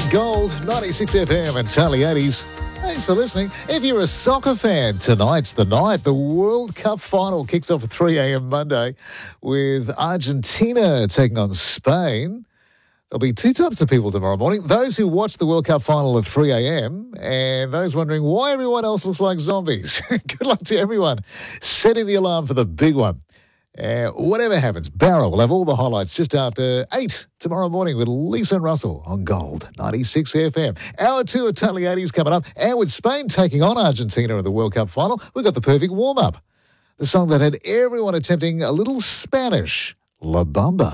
Gold, 96 FM and Tally 80s. Thanks for listening. If you're a soccer fan, tonight's the night. The World Cup final kicks off at 3 a.m. Monday with Argentina taking on Spain. There'll be two types of people tomorrow morning. Those who watch the World Cup final at 3 a.m. and those wondering why everyone else looks like zombies. Good luck to everyone setting the alarm for the big one. Whatever happens, Barrow will have all the highlights just after 8 tomorrow morning with Lisa and Russell on Gold 96 FM. Hour 2 of Totally 80s coming up. And with Spain taking on Argentina in the World Cup final, we've got the perfect warm-up. The song that had everyone attempting a little Spanish, La Bamba.